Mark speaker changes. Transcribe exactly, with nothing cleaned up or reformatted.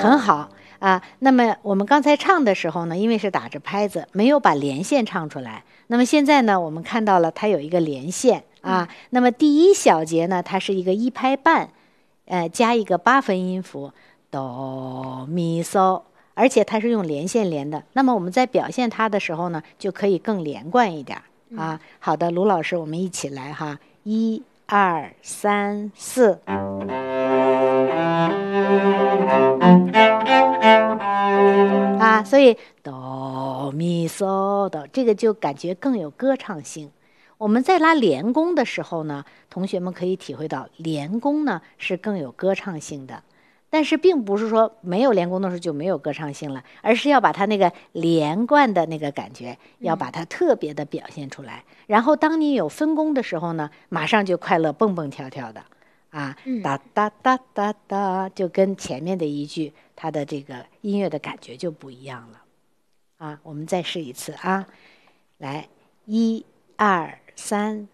Speaker 1: 很好啊。那么我们刚才唱的时候呢，因为是打着拍子，没有把连线唱出来。那么现在呢，我们看到了它有一个连线啊。嗯、那么第一小节呢，它是一个一拍半，呃，加一个八分音符，哆咪嗦，而且它是用连线连的。那么我们在表现它的时候呢，就可以更连贯一点啊。好的，卢老师，我们一起来哈，一二三四。啊，所以哆咪嗦的这个就感觉更有歌唱性。我们在拉连弓的时候呢，同学们可以体会到连弓呢是更有歌唱性的，但是并不是说没有连弓的时候就没有歌唱性了，而是要把它那个连贯的那个感觉，要把它特别的表现出来。然后当你有分弓的时候呢，马上就快乐蹦蹦跳跳的。啊，哒哒哒哒哒，就跟前面的一句它的这个音乐的感觉就不一样了。啊，我们再试一次啊，来，一二三